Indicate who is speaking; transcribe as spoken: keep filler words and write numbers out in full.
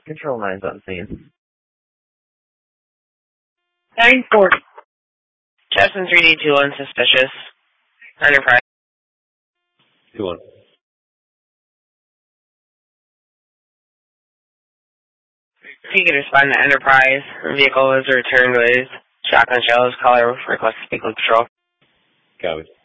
Speaker 1: Control nine's on scene.
Speaker 2: nine forty.
Speaker 3: Justin three D two one suspicious. Enterprise.
Speaker 4: two one.
Speaker 3: If you could respond to Enterprise, the vehicle was returned with shotgun shells, caller request to speak with patrol.
Speaker 4: Copy.